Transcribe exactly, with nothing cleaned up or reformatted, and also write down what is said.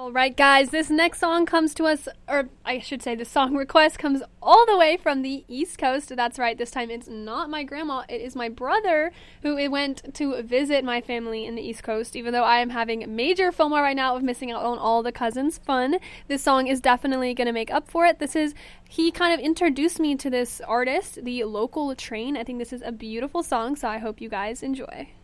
All right, guys, this next song comes to us, or I should say the song request comes all the way from the East Coast. That's right, this time it's not my grandma, it is my brother who went to visit my family in the East Coast. Even though I am having major FOMO right now of missing out on all the cousins' fun, this song is definitely going to make up for it. This is, he kind of introduced me to this artist, The Local Train. I think this is a beautiful song, so I hope you guys enjoy.